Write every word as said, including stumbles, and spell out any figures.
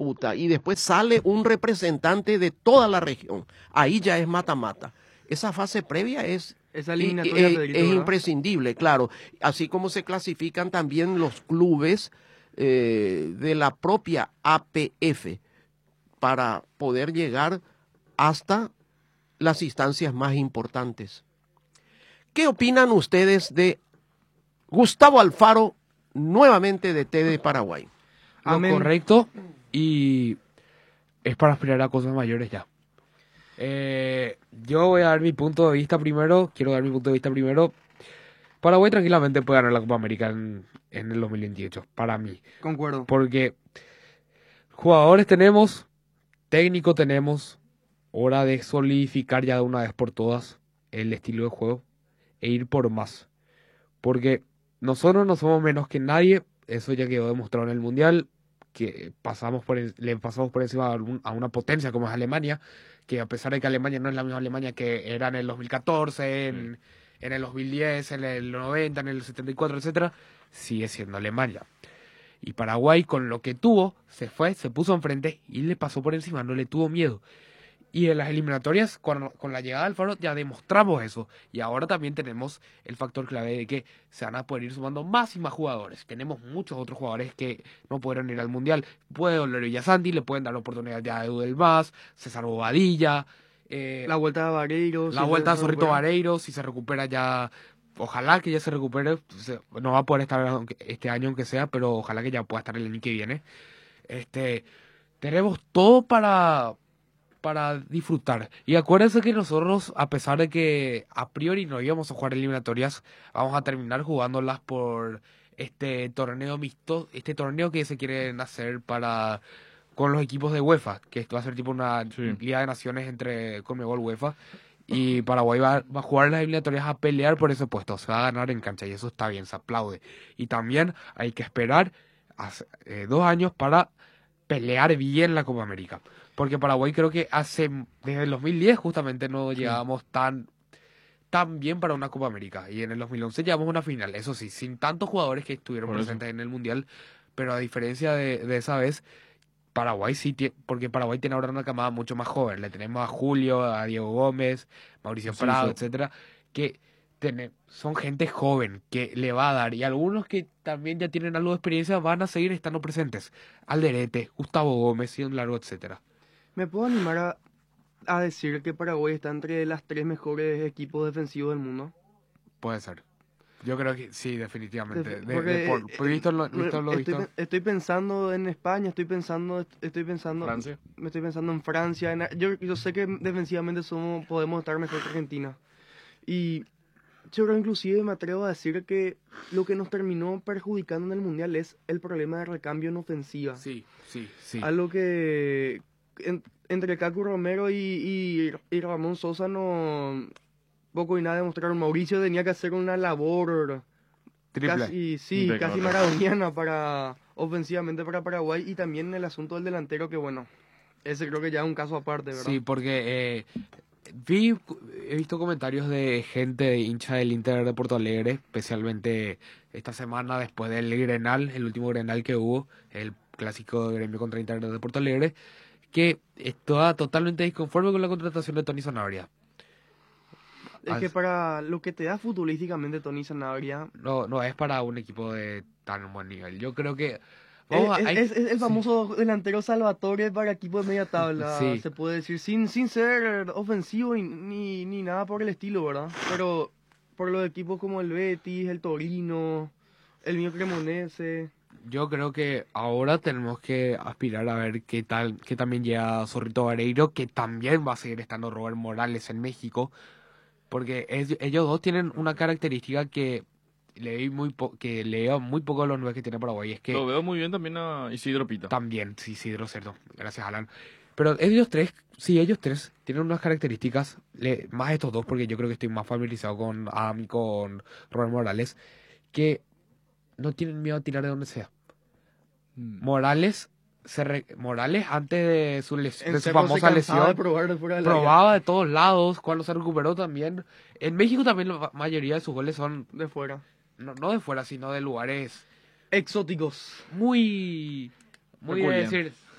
disputa y después sale un representante de toda la región. Ahí ya es mata-mata. Esa fase previa es, Esa eliminatoria, es, Pedrito, es ¿verdad? imprescindible, claro. Así como se clasifican también los clubes eh, de la propia A P F para poder llegar hasta las instancias más importantes. ¿Qué opinan ustedes de Gustavo Alfaro, nuevamente D T de Paraguay? Lo Amén. correcto, y es para aspirar a cosas mayores ya. Eh, yo voy a dar mi punto de vista primero, quiero dar mi punto de vista primero. Paraguay tranquilamente puede ganar la Copa América en, en el dos mil veintiocho, para mí. Concuerdo. Porque jugadores tenemos, técnico tenemos, hora de solidificar ya de una vez por todas el estilo de juego e ir por más. Porque nosotros no somos menos que nadie, eso ya quedó demostrado en el Mundial, que pasamos por en- le pasamos por encima a, un- a una potencia como es Alemania, que a pesar de que Alemania no es la misma Alemania que era en el dos mil catorce, en, en el dos mil diez, en el noventa, en el setenta y cuatro, etcétera, sigue siendo Alemania. Y Paraguay, con lo que tuvo, se fue, se puso enfrente y le pasó por encima, no le tuvo miedo. Y en las eliminatorias, con, con la llegada del Faro, ya demostramos eso. Y ahora también tenemos el factor clave de que se van a poder ir sumando más y más jugadores. Tenemos muchos otros jugadores que no pudieron ir al Mundial. Puede Oliver Villasanti, le pueden dar la oportunidad ya a Edu del Mas, César Bobadilla, eh, La vuelta de Vareiro. la si vuelta se a Zorrito recupera. Vareiro, si se recupera ya, ojalá que ya se recupere. Se- no va a poder estar aunque- este año aunque sea, pero ojalá que ya pueda estar el año que viene. Este, tenemos todo para para disfrutar. Y acuérdense que nosotros, a pesar de que a priori no íbamos a jugar eliminatorias, vamos a terminar jugándolas por este torneo mixto, este torneo que se quieren hacer para con los equipos de UEFA, que esto va a ser tipo una Sí. Liga de Naciones entre Conmebol y UEFA. Y Paraguay va, va a jugar las eliminatorias a pelear por ese puesto, se va a ganar en cancha y eso está bien, se aplaude. Y también hay que esperar hace, eh, dos años para pelear bien la Copa América. Porque Paraguay creo que hace, desde el dos mil diez justamente no llegábamos tan, tan bien para una Copa América. Y en el dos mil once llegamos a una final, eso sí, sin tantos jugadores que estuvieron Por eso. presentes en el Mundial. Pero a diferencia de, de esa vez, Paraguay sí tiene, porque Paraguay tiene ahora una camada mucho más joven. Le tenemos a Julio, a Diego Gómez, Mauricio Sí, Prado, sí. etcétera, que tiene- son gente joven que le va a dar, y algunos que también ya tienen algo de experiencia van a seguir estando presentes. Alderete, Gustavo Gómez y un largo, etcétera. ¿Me puedo animar a, a decir que Paraguay está entre las tres mejores equipos defensivos del mundo? Puede ser. Yo creo que sí, definitivamente. Def- De- porque, de por- eh, por visto lo, me- visto lo estoy, visto. pe- estoy pensando en España, estoy pensando, estoy pensando, Francia. me estoy pensando en Francia. en- yo, yo sé que defensivamente somos, podemos estar mejor que Argentina. Y yo creo inclusive me atrevo a decir que lo que nos terminó perjudicando en el Mundial es el problema de recambio en ofensiva. Sí, sí, sí. Algo que en- entre Cacu Romero y, y, y Ramón Sosa no poco y nada demostraron. Mauricio tenía que hacer una labor Triple. casi, sí, De casi claro. maradoniana para ofensivamente para Paraguay, y también el asunto del delantero, que bueno, ese creo que ya es un caso aparte, ¿verdad? Sí, porque eh, vi, he visto comentarios de gente de hincha del Inter de Porto Alegre, especialmente esta semana después del Grenal, el último Grenal que hubo, el clásico de Gremio contra Inter de Porto Alegre, que estaba totalmente disconforme con la contratación de Tony Sanabria. Es que para lo que te da futbolísticamente Tony Sanabria, No, no es para un equipo de tan buen nivel. Yo creo que es, vamos a- es- hay- es- es el sí. famoso delantero Salvatore para equipos de media tabla, Sí. se puede decir, sin, sin ser ofensivo y- ni, ni nada por el estilo, ¿verdad? Pero por los equipos como el Betis, el Torino, el mío Cremonese. Yo creo que ahora tenemos que aspirar a ver qué tal, que también llega Zorrito Vareiro, que también va a seguir estando Robert Morales en México, porque es- ellos dos tienen una característica que leí muy po- que leo muy poco de los nueve que tiene Paraguay, es que Lo veo muy bien también a Isidro Pita. también, sí, sí, lo cierto, gracias Alan. Pero ellos tres, sí, ellos tres tienen unas características, le- más estos dos, porque yo creo que estoy más familiarizado con Adam y con Robert Morales, que no tienen miedo a tirar de donde sea. Mm. Morales, se re- Morales antes de su, les- En de su Cerro se famosa cansaba de lesión, probar de fuera del área. probaba de todos lados, cuando se recuperó también. En México también la mayoría de sus goles son, De fuera. no, no de fuera, sino de lugares Exóticos. muy, muy de Peculiar. decir,